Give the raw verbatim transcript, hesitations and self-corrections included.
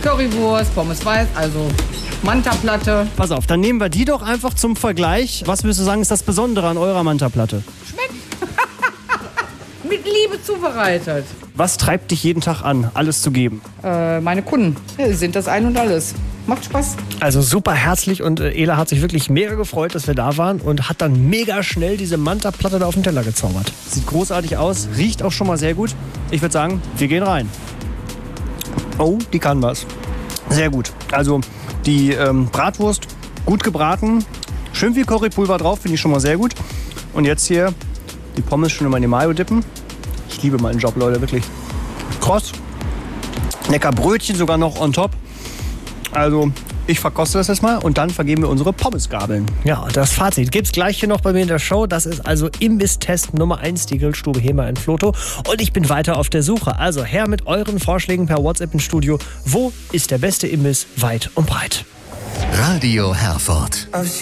Currywurst, Pommes weiß, also Manta-Platte. Pass auf, dann nehmen wir die doch einfach zum Vergleich. Was würdest du sagen, ist das Besondere an eurer Manta-Platte? Schmeckt. Mit Liebe zubereitet. Was treibt dich jeden Tag an, alles zu geben? Äh, meine Kunden, ja, sie sind das Ein und Alles. Macht Spaß. Also super herzlich und äh, Ela hat sich wirklich mega gefreut, dass wir da waren und hat dann mega schnell diese Manta-Platte da auf den Teller gezaubert. Sieht großartig aus, riecht auch schon mal sehr gut. Ich würde sagen, wir gehen rein. Oh, die kann was. Sehr gut. Also die ähm, Bratwurst, gut gebraten, schön viel Currypulver drauf, finde ich schon mal sehr gut. Und jetzt hier die Pommes schön in die Mayo dippen. Ich liebe meinen Job, Leute, wirklich. Kross. Lecker Brötchen sogar noch on top. Also, ich verkoste das jetzt mal und dann vergeben wir unsere Pommesgabeln. Ja, das Fazit gibt's gleich hier noch bei mir in der Show. Das ist also Imbiss-Test Nummer eins, die Grillstube Hemer in Vlotho. Und ich bin weiter auf der Suche. Also her mit euren Vorschlägen per WhatsApp ins Studio. Wo ist der beste Imbiss weit und breit? Radio Herford.